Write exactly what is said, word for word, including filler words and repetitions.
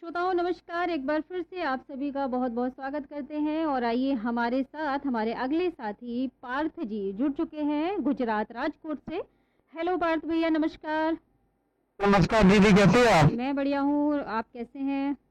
श्रोताओं नमस्कार, एक बार फिर से आप सभी का बहुत बहुत स्वागत करते हैं। और आइए हमारे साथ हमारे अगले साथी पार्थ जी जुड़ चुके हैं गुजरात राजकोट से। हेलो पार्थ भैया, नमस्कार। नमस्कार दीदी, कैसे हैं आप? मैं बढ़िया हूँ, आप कैसे हैं?